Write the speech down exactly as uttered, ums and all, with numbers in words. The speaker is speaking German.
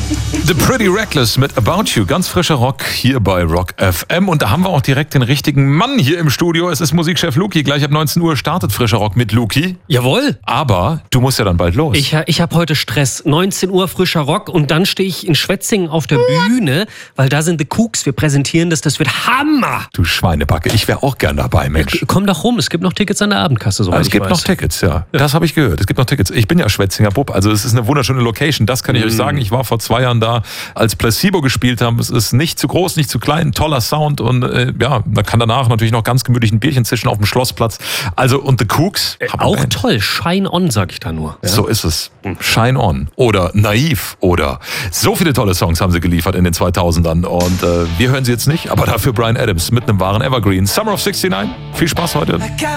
The Pretty Reckless mit About You, ganz frischer Rock hier bei Rock F M. Und da haben wir auch direkt den richtigen Mann hier im Studio. Es ist Musikchef Luki. Gleich ab neunzehn Uhr startet frischer Rock mit Luki. Jawohl. Aber du musst ja dann bald los. Ich, ich habe heute Stress. neunzehn Uhr frischer Rock und dann stehe ich in Schwetzingen auf der Bühne, weil da sind The Kooks. Wir präsentieren das. Das wird Hammer. Du Schweinebacke, ich wäre auch gern dabei, Mensch. Komm doch rum, es gibt noch Tickets an der Abendkasse. So Es gibt weiß. noch Tickets, ja. Das habe ich gehört. Es gibt noch Tickets. Ich bin ja Schwetzinger Bub, also es ist eine wunderschöne Location. Das kann ich mm. euch sagen. Ich war vor zwei Jahren da, als Placebo gespielt haben. Es ist nicht zu groß, nicht zu klein, toller Sound und äh, ja, man kann danach natürlich noch ganz gemütlich ein Bierchen zischen auf dem Schlossplatz. Also und The Kooks. Äh, auch Band. Toll, Shine On, sag ich da nur. Ja? So ist es. Shine On oder Naiv oder so viele tolle Songs haben sie geliefert in den zweitausendern und äh, wir hören sie jetzt nicht, aber dafür Bryan Adams mit einem wahren Evergreen. Summer of sixty-nine. Viel Spaß heute.